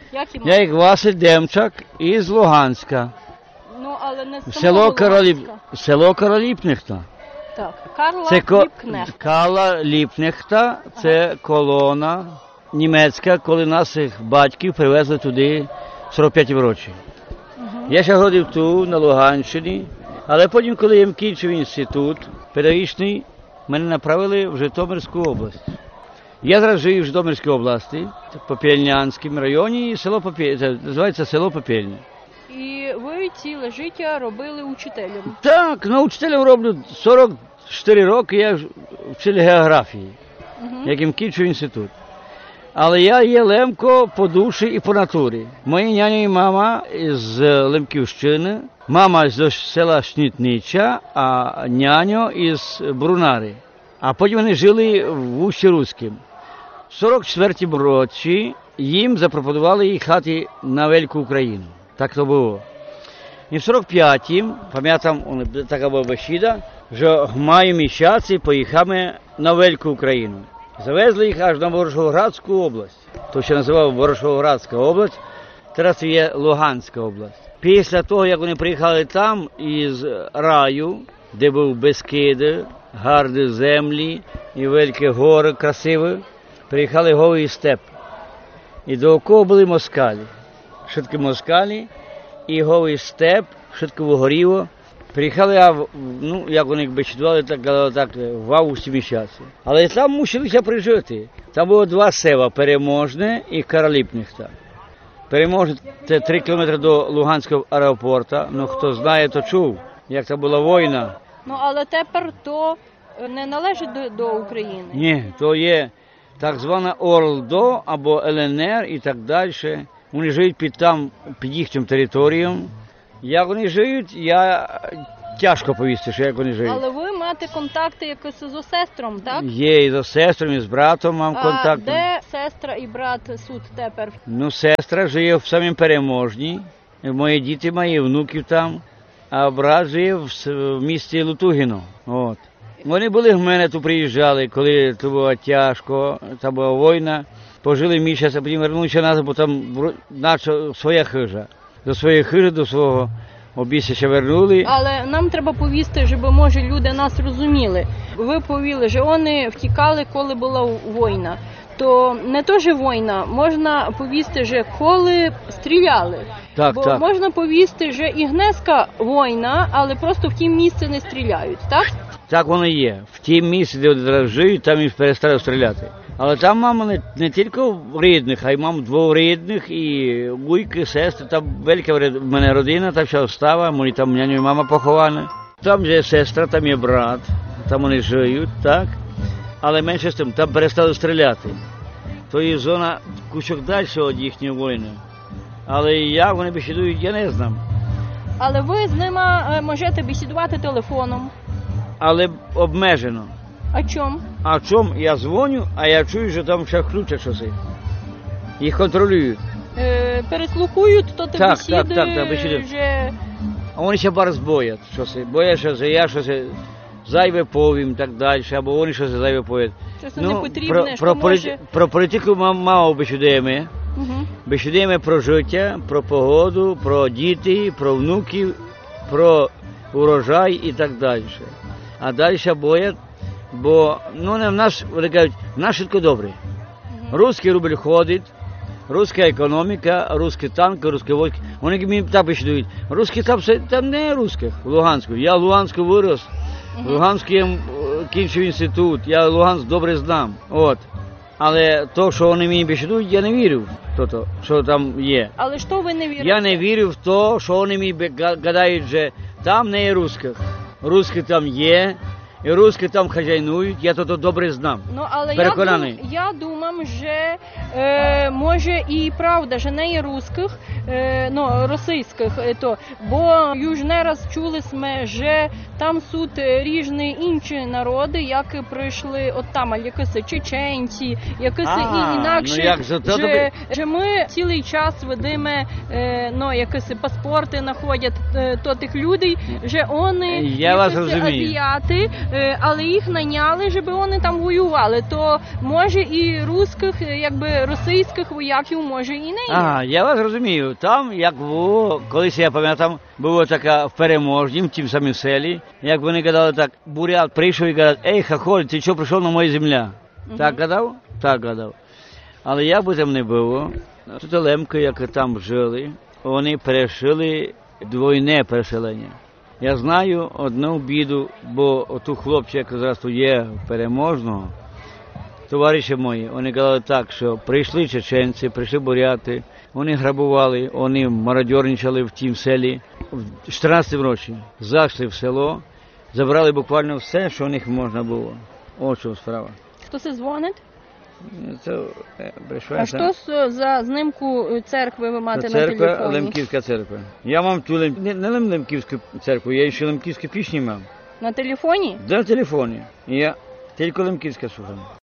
Як ім'я? Я як Василь Демчак із Луганська. Ну, але не з самого Луганська. Село Короліпнехта. Так, Карла Це Ліпкнехт. Карла Ліпнехта, це колона німецька, коли наших батьків привезли туди 45 років. Я ще ходив тут, на Луганщині, але потім, коли я кінчив інститут педагогічний, мене направили в Житомирську область. Я зараз живу в Житомирській області, в Попільнянському районі, і село називається село Попільня. І ви ціле життя робили учителем? Так, учителем роблю 44 роки, я вчитель географії, яким кінчив інститут. Але я є Лемко по душі і по натурі. Мої няня і мама з Лемківщини, мама з села Шнітнича, а няньо із Брунари. А потім вони жили в Ущі-Руському. В 44-му році їм запропонували їхати на Велику Україну. Так то було. І в 45-му, пам'ятам, така була бесіда, що в маю місяці поїхали на Велику Україну. Завезли їх аж на Ворошиловградську область. То ще називав Ворошиловградська область, зараз є Луганська область. Після того, як вони приїхали там із раю, де був Бескиди, гарні землі і великі гори красиві, приїхали голий степ. І довкола були москалі. Швидкі москалі і голий степ, швидко вигоріло. Приїхали, як вони бесідували, так в августі місяці. Але там мусилися прижити. Там було два села, Переможне і Кароліпнехта. Переможне – це 3 кілометри до Луганського аеропорту. Хто знає, то чув, як це була війна. Але тепер то не належить до України? Ні, то є так звана ОРЛДО або ЛНР і так далі. Вони живуть під їхнім територієм. Як вони живуть, тяжко повісти, що як вони живуть. Але ви маєте контакти якось з сестром, так? Є, і з сестром, і з братом мав контакти. А де сестра і брат суд тепер? Сестра живе в самім Переможній, мої діти мої, внуків там, а брат живе в місті Лутугіно. От. Вони були в мене, тут приїжджали, коли це було тяжко, там була війна, пожили місяць, а потім вернулися назад, бо там наче своя хижа. До своєї хижі, до свого обійстя вернули. Але нам треба повісти, щоб, може, люди нас розуміли. Ви повіли, що вони втікали, коли була війна. То не то, що війна, можна повісти, що коли стріляли. Так, бо так. можна повісти, що і Гнеска війна, але просто в тім місці не стріляють, так? Так воно є. В тім місці, де вони живуть, там їх перестали стріляти. Але там мама не тільки рідних, а й мам двох і вуйки, сестри. Там велика в мене родина, там ще остава, мені там няня і мама поховані. Там є сестра, там є брат, там вони живуть, так? Але менше з тим, там перестали стріляти. То є зона кусок далі від їхньої війни. Але як вони бесідують, я не знаю. Але ви з ними можете бесідувати телефоном. Але обмежено. А чому? А чому? Я дзвоню, а я чую, що там ще крутять щось. Їх контролюють. Переслухують, то ти бесіди. Так, бесіди. А вони ще барс боять щось. Боять, що я щось зайве повім, так далі, або вони щось зайве повідь. Щось непотрібне, що може... Про політику мало бесідуємо. Бесідуємо про життя, про погоду, про дітей, про внуків, про урожай і так далі. А далі боять, бо в нас, вони кажуть, в нас швидко добре. Русський рубль ходить, руська економіка, русські танки, русські війська. Вони мені так бесідують. Русські там не русських, в Луганську. Я в Луганську вирос, в Луганську я кінчив інститут, я Луганськ добре знам. От. Але то, що вони мені бесідують, я не вірю в те, що там є. Але що ви не вірите? Я не вірю в те, що вони мені гадають, що там не є русських. Русські там є, і русські там хазяйнують, я то добре знам. Але переконаний. Я думам, що може і правда, що не є русських, російських, бо już не раз чули ми, що там суд різні інші народи, як прийшли от там, якісь чеченці, якісь інакші, що ми цілий час ведемо, якісь паспорти знаходять то тих людей, що вони якісь азіати, але їх найняли, щоб вони там воювали, то може і русських, якби російських руських вояків, може, і не є. Ага, я вас розумію. Там, як було, колись я пам'ятаю, було така в Переможнім, в тім самім селі, як вони казали так, бурят прийшов і казав, ей, хахоль, ти що прийшов на мою земля? Так казав? Так казав. Але як би там не було, тут лемки, які там жили, вони пережили двойне переселення. Я знаю одну біду, бо оту хлопчик, який зараз тут є, Переможного, товариші мої, вони казали так, що прийшли чеченці, прийшли буряти, вони грабували, вони мародьорничали в тім селі. В 14 році зайшли в село, забрали буквально все, що у них можна було. Ось що справа. Хто це дзвонить? Це А що за знімку церкви ви маєте на церква, телефоні? Лемківська церква. Я мав ту не Лемківську церкву, я ще Лемківські пісні мав. На телефоні? На телефоні. Я тільки Лемківська слухав.